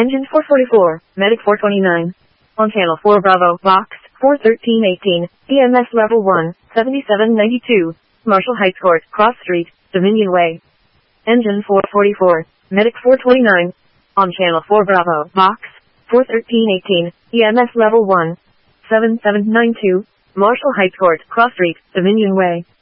Engine 444, Medic 429. On Channel 4 Bravo, Box 41318, EMS Level 1, 7792, Marshall Heights Court, Cross Street, Dominion Way. Engine 444, Medic 429. On Channel 4 Bravo, Box 41318, EMS Level 1, 7792, Marshall Heights Court, Cross Street, Dominion Way.